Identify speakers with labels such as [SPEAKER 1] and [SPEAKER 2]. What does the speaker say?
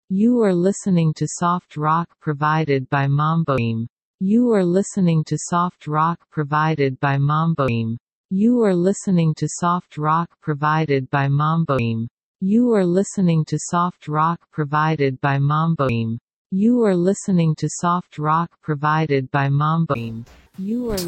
[SPEAKER 1] You are listening to soft rock provided by Mamboim. You are listening to soft rock provided by Mamboim. You are listening to soft rock provided by Mamboim. You are listening to soft rock provided by Mamboim. You are listening to soft rock provided by Mamboim. You are